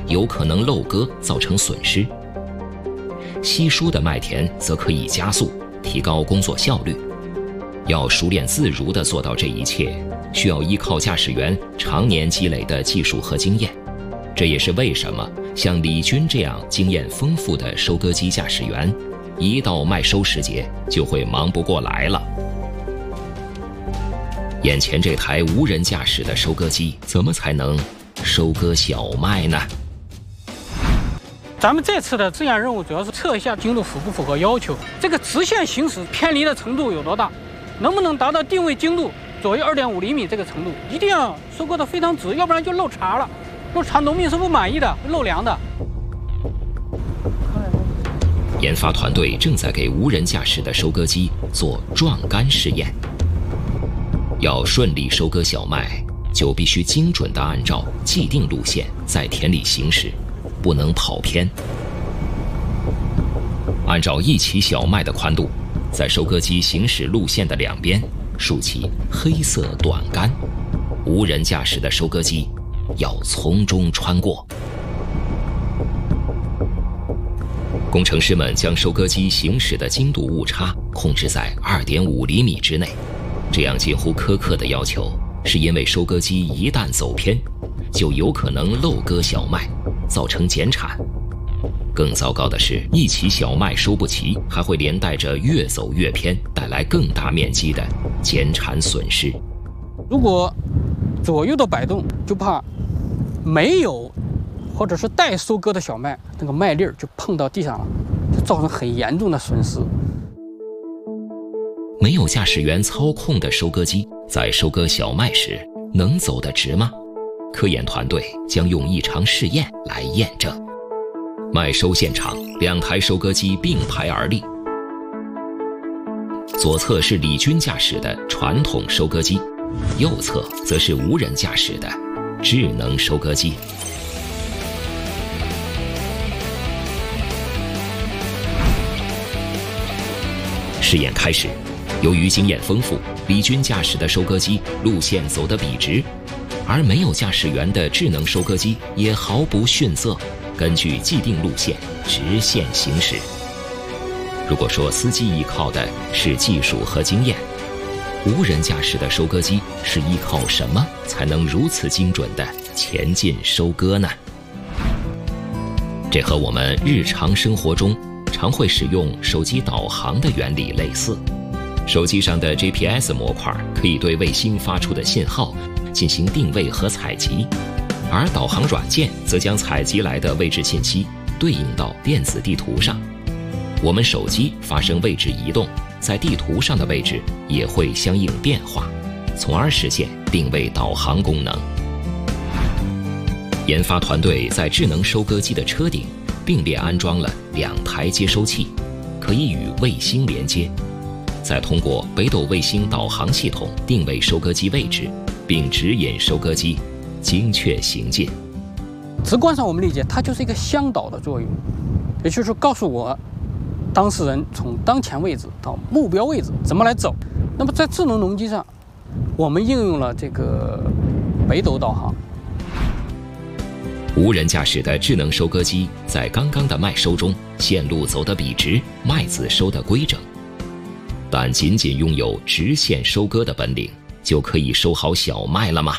有可能漏割造成损失。稀疏的麦田则可以加速提高工作效率。要熟练自如地做到这一切，需要依靠驾驶员常年积累的技术和经验。这也是为什么像李军这样经验丰富的收割机驾驶员，一到麦收时节就会忙不过来了。眼前这台无人驾驶的收割机怎么才能收割小麦呢？ 咱们这次的这样任务主要是测一下精度符不符合要求，这个直线行驶偏离的程度有多大，能不能达到定位精度左右2.5厘米这个程度，一定要收割得非常直，要不然就漏茬了。漏茬农民是不满意的，会漏粮的。 研发团队正在给无人驾驶的收割机做撞杆试验。要顺利收割小麦，就必须精准地按照既定路线在田里行驶，不能跑偏。按照一畦小麦的宽度，在收割机行驶路线的两边竖起黑色短杆，无人驾驶的收割机要从中穿过。工程师们将收割机行驶的精度误差控制在2.5厘米之内。这样近乎苛刻的要求，是因为收割机一旦走偏，就有可能漏割小麦，造成减产。更糟糕的是，一畦小麦收不齐，还会连带着越走越偏，带来更大面积的减产损失。 如果左右的摆动，就怕没有或者是待收割的小麦，那个麦粒儿就碰到地上了，就造成很严重的损失。 没有驾驶员操控的收割机在收割小麦时能走得直吗？科研团队将用一场试验来验证。麦收现场，2台收割机并排而立，左侧是李军驾驶的传统收割机，右侧则是无人驾驶的智能收割机。试验开始，由于经验丰富，李军驾驶的收割机路线走得笔直，而没有驾驶员的智能收割机也毫不逊色，根据既定路线直线行驶。如果说司机依靠的是技术和经验，无人驾驶的收割机是依靠什么才能如此精准地前进收割呢？这和我们日常生活中常会使用手机导航的原理类似。手机上的 GPS 模块可以对卫星发出的信号进行定位和采集，而导航软件则将采集来的位置信息对应到电子地图上。我们手机发生位置移动，在地图上的位置也会相应变化，从而实现定位导航功能。研发团队在智能收割机的车顶并列安装了2台接收器，可以与卫星连接，再通过北斗卫星导航系统定位收割机位置，并指引收割机精确行进。 直观上我们理解，它就是一个向导的作用，也就是说告诉我当事人从当前位置到目标位置怎么来走。那么在智能农机上，我们应用了这个北斗导航。 无人驾驶的智能收割机在刚刚的麦收中，线路走得笔直，麦子收得规整。但仅仅拥有直线收割的本领，就可以收好小麦了吗？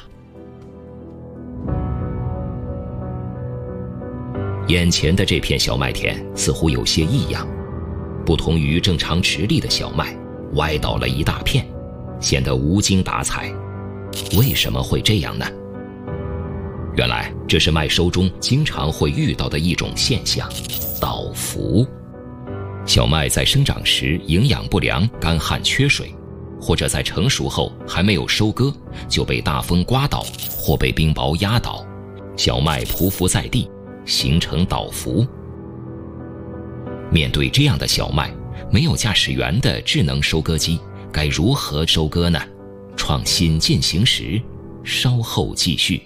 眼前的这片小麦田似乎有些异样，不同于正常直立的小麦，歪倒了一大片，显得无精打采。为什么会这样呢？原来这是麦收中经常会遇到的一种现象——倒伏。小麦在生长时营养不良、干旱缺水，或者在成熟后还没有收割就被大风刮倒或被冰雹压倒，小麦匍匐在地，形成倒伏。面对这样的小麦，没有驾驶员的智能收割机该如何收割呢？创新进行时，稍后继续。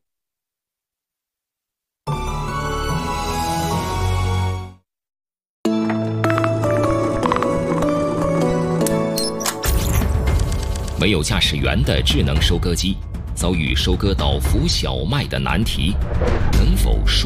没有驾驶员的智能收割机遭遇收割倒伏小麦的难题，能否顺